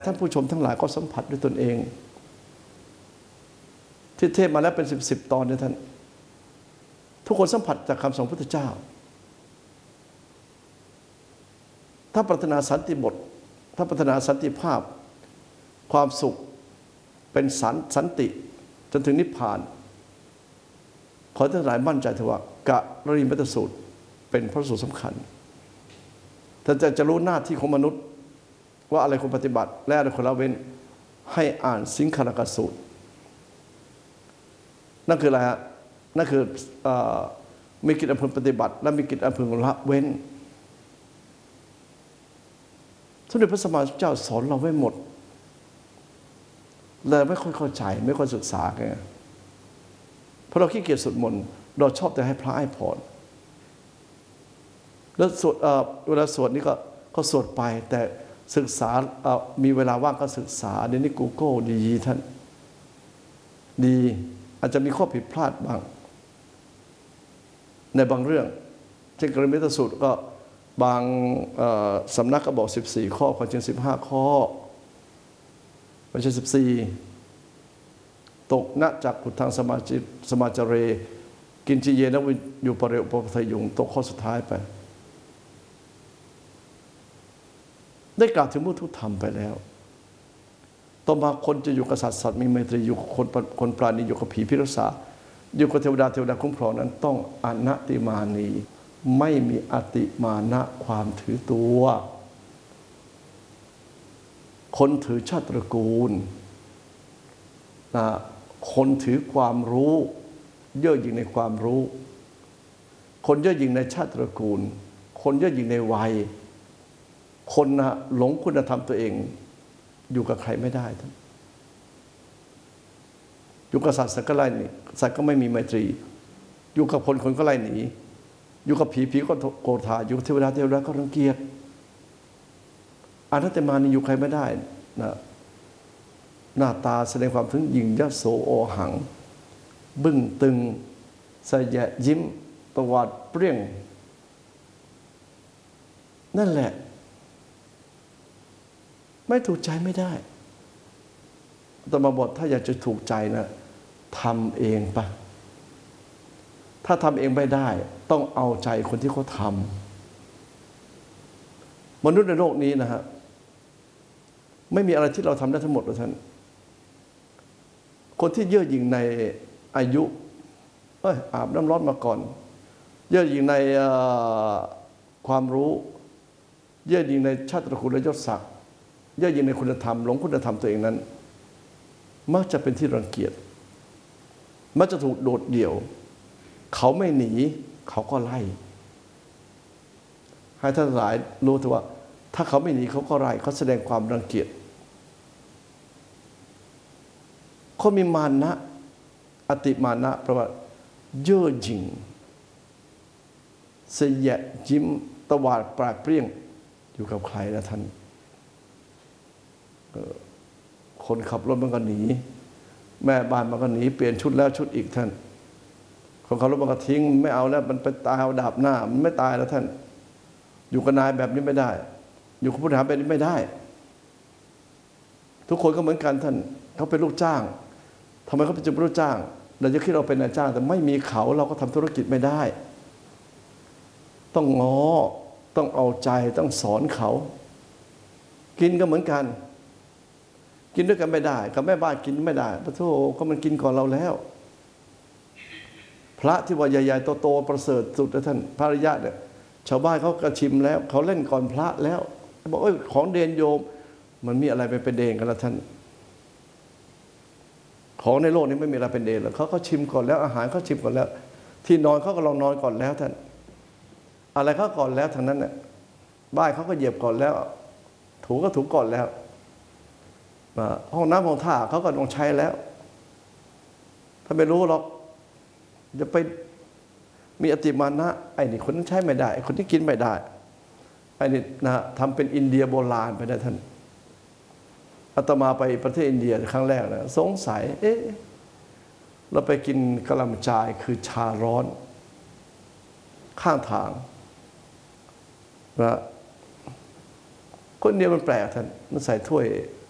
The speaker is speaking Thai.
ท่านผู้ชมทั้งหลายก็สัมผัสด้วยตนเองที่เทศมาแล้วเป็นสิบตอนเนี่ยท่านทุกคนสัมผัสจากคำสอนพระพุทธเจ้าถ้าปรารถนาสันติบทถ้าปรารถนาสันติภาพความสุขเป็นสันติจนถึงนิพพานขอท่านหลายมั่นใจเถอะว่ากะรีมัตสูตรเป็นพระสูตรสำคัญท่านจะรู้หน้าที่ของมนุษย์ว่าอะไรควรปฏิบัติและอะไรควรละเว้นให้อ่านสิงคารกสูตรนั่นคืออะไรฮะนั่นคือมีกิจอำเภอปฏิบัติและมีกิจอำเภอละเว้นสมเด็จพระสัมมาสัมพุทธเจ้าสอนเราไว้หมดเลยไม่ค่อยเข้าใจไม่ค่อยศึกษาไงเพราะเราขี้เกียจสวดมนต์เราชอบแต่ให้พระให้พรแล้วสวดเวลาสวดนี่ก็สวดไปแต่ศึกษามีเวลาว่างก็ศึกษาเดี๋ยวนี้ Google ดีท่านดีอาจจะมีข้อผิดพลาดบ้างในบางเรื่องเช่นกรณีตสูตรก็บางสำนักก็บอก14ข้อความจริง15ข้อไม่ใช่14ตกณจากขุทางสมาจเรกินจิเยนะวิอยู่ปะเรอุปปทยุงตกข้อสุดท้ายไปได้กล่าวถึงมุทุธรรมไปแล้วต่อมาคนจะอยู่กับสัตว์มีไมตรีอยู่กับคนปราณีอยู่กับผีพิรษาอยู่กับเทวดาคุ้มครองนั้นต้องอนัตติมานีไม่มีอติมานะความถือตัวคนถือชาติตระกูลคนถือความรู้เย่อหยิ่งในความรู้คนเย่อหยิ่งในชาติตระกูลคนเย่อหยิ่งในวัยคนหลงคุณธรรมตัวเองอยู่กับใครไม่ได้ท่านอยู่กับสัตว์ก็ไล่หนีสัตว์ก็ไม่มีไมตรีอยู่กับคนก็ไล่หนีอยู่กับผีก็โกรธาอยู่กับเทวดาก็รังเกียจอนัตตมานี่อยู่ใครไม่ได้นะหน้าตาแสดงความถึงหยิ่งยโสโอหังบึ้งตึงสยะยิ้มตวาดเปรี้ยงนั่นแหละไม่ถูกใจไม่ได้แต่มาบอกถ้าอยากจะถูกใจนะทำเองปะถ้าทำเองไม่ได้ต้องเอาใจคนที่เขาทำมนุษย์ในโลกนี้นะฮะไม่มีอะไรที่เราทำได้ทั้งหมดหรอกท่านคนที่เย่อหยิ่งในอายุอาบน้ำร้อนมาก่อนเย่อหยิ่งในความรู้เย่อหยิ่งในชาติตระกูลและยศศักดิ์เย่อหยิ่งในคุณธรรมหลงคุณธรรมตัวเองนั้นมักจะเป็นที่รังเกียจมักจะถูกโดดเดี่ยวเขาไม่หนีเขาก็ไล่ให้ท่านหลายรู้เถอะว่าถ้าเขาไม่หนีเขาก็ไล่เขาแสดงความรังเกียจเขามีมานะอติมานะเพราะว่าเย่อหยิ่งเสยะยิ้มตวาดปราดเปรี้ยงอยู่กับใครนะท่านคนขับรถมันก็หนีแม่บ้านมันก็หนีเปลี่ยนชุดแล้วชุดอีกท่านคนขับรถมันก็ทิ้งไม่เอาแล้วมันไปตายเอาดาบหน้ามันไม่ตายแล้วท่านอยู่กับนายแบบนี้ไม่ได้อยู่กับผู้บริหารแบบนี้ไม่ได้ทุกคนก็เหมือนกันท่านเขาเป็นลูกจ้างทำไมเขาเป็นลูกจ้างเราจะคิดเราเป็นนายจ้างแต่ไม่มีเขาเราก็ทำธุรกิจไม่ได้ต้องง้อต้องเอาใจต้องสอนเขากินก็เหมือนกันกินด้วยกันไม่ได้กับแม่บ้านกินไม่ได้พระโธ่ก็มันกินก่อนเราแล้วพระที่ว่าใหญ่ๆโตๆประเสริฐสุดนะท่านพระอริยะเนี่ยชาวบ้านเขากระชิมแล้วเขาเล่นก่อนพระแล้วบอกของเดนโยมมันมีอะไรเป็นเดนกันละท่านของในโลกนี้ไม่มีอะไรเป็นเดนแล้วเขาชิมก่อนแล้วอาหารเขาชิมก่อนแล้วที่นอนเขาก็ลองนอนก่อนแล้วท่านอะไรเขาก่อนแล้วทางนั้นเนี่ยบ้านเขาก็เหยียบก่อนแล้วถูก็ถูก่อนแล้วห้องน้ำห้องท่าเขาก็ต้องใช้แล้วถ้าไม่รู้หรอกจะไปมีอติมานะไอ้นี่คนนั้นใช้ไม่ได้คนที่กินไม่ได้ไอ้นี่นะทำเป็นอินเดียโบราณไปได้ท่านอาตมาไปประเทศอินเดียครั้งแรกนะสงสัยเราไปกินกะหล่ำจายคือชาร้อนข้างทางนะคนอินเดียมันแปลกท่านมันใส่ถ้วย